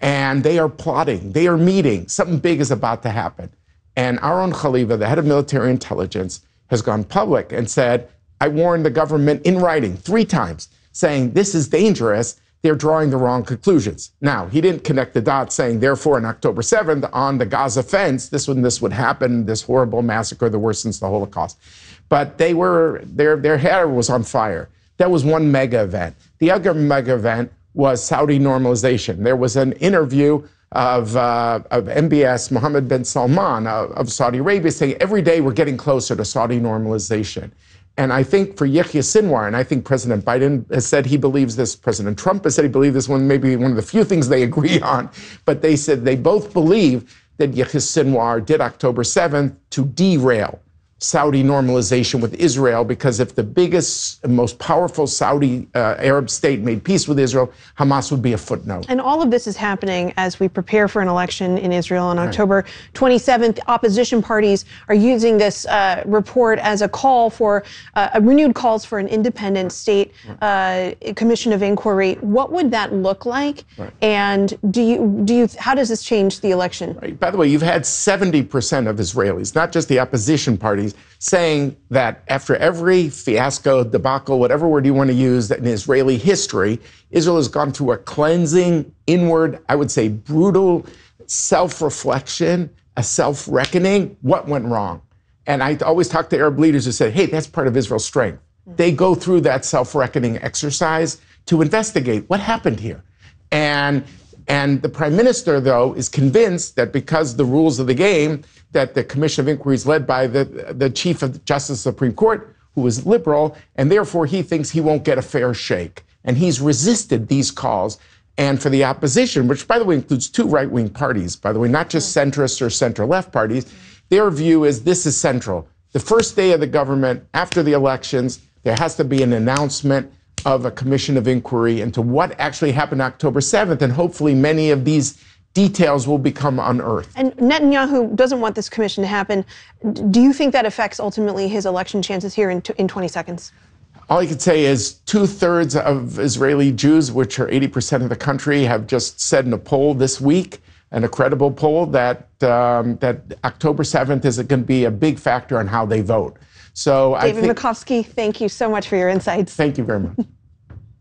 and they are plotting, they are meeting, something big is about to happen. And Aaron Haliva, the head of military intelligence, has gone public and said, I warned the government in writing 3 times, saying this is dangerous. They're drawing the wrong conclusions. Now, he didn't connect the dots saying, therefore, on October 7th, on the Gaza fence, this would happen, this horrible massacre, the worst since the Holocaust. But their hair was on fire. That was one mega event. The other mega event was Saudi normalization. There was an interview of MBS, Mohammed bin Salman of Saudi Arabia, saying every day we're getting closer to Saudi normalization. And I think for Yahya Sinwar, and I think President Biden has said he believes this, President Trump has said he believes this, maybe one of the few things they agree on, but they said they both believe that Yahya Sinwar did October 7th to derail Saudi normalization with Israel, because if the biggest and most powerful Saudi Arab state made peace with Israel, Hamas would be a footnote. And all of this is happening as we prepare for an election in Israel on October 27th. Opposition parties are using this report as a call for renewed calls for an independent state commission of inquiry. What would that look like? And how does this change the election? By the way, you've had 70% of Israelis, not just the opposition parties, saying that after every fiasco, debacle, whatever word you want to use, that in Israeli history, Israel has gone through a cleansing, inward, I would say brutal self-reflection, a self-reckoning. What went wrong? And I always talk to Arab leaders who say, hey, that's part of Israel's strength. They go through that self-reckoning exercise to investigate what happened here. And the prime minister, though, is convinced that because the rules of the game, that the Commission of Inquiry is led by the Chief of Justice of the Supreme Court, who is liberal, and therefore he thinks he won't get a fair shake. And he's resisted these calls. And for the opposition, which, by the way, includes 2 right-wing parties, by the way, not just centrist or center-left parties, their view is this is central. The first day of the government, after the elections, there has to be an announcement of a commission of inquiry into what actually happened October 7th, and hopefully many of these details will become unearthed. And Netanyahu doesn't want this commission to happen. Do you think that affects ultimately his election chances here in 20 seconds? All I can say is 2/3 of Israeli Jews, which are 80% of the country, have just said in a poll this week, and a credible poll, that October 7th is going to be a big factor on how they vote. So David Makovsky, thank you so much for your insights. Thank you very much.